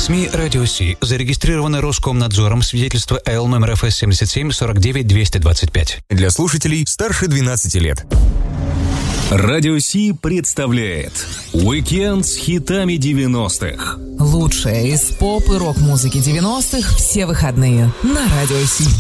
СМИ «Радио Си» зарегистрированы Роскомнадзором, свидетельство Л номер ФС 77 49 225. Для слушателей старше 12 лет. Радио Си представляет «Уикенд с хитами 90-х». Лучшее из поп и рок-музыки 90-х все выходные на Радио Си.